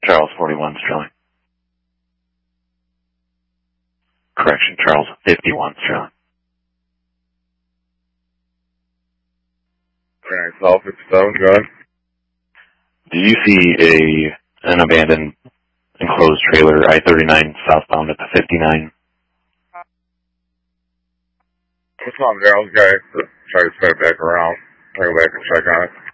Charles 41 Sterling. Correction, Charles 51 Sterling. Alright, South 57, go ahead. Do you see an abandoned enclosed trailer, I-39 southbound at the 59? What's on there? I was going to try to spin it back around. I'll go back and check on it.